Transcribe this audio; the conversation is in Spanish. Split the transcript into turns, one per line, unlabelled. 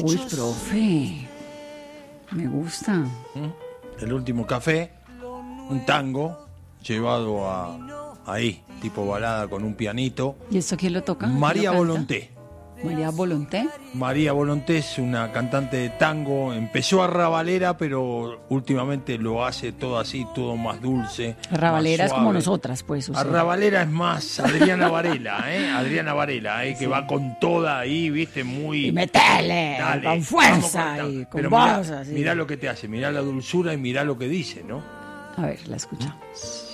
Uy, profe, me gusta.
El último café, un tango llevado ahí, tipo balada con un pianito.
¿Y esto quién lo toca?
María
¿Quién lo canta?
Volonté.
María Volonté.
María Volonté es una cantante de tango, empezó a rabalera, pero últimamente lo hace todo así, todo más dulce.
Rabalera
más
es como
suave.
nosotras, pues. O sea.
Rabalera es más Adriana Varela, Adriana Varela, que
Sí.
va con toda ahí, viste, muy...
Y metele,
Dale,
con
vamos
fuerza
con
y con
pero
voz.
mirá lo que te hace, mirá la dulzura y mirá lo que dice, ¿no?
A ver, la escuchamos.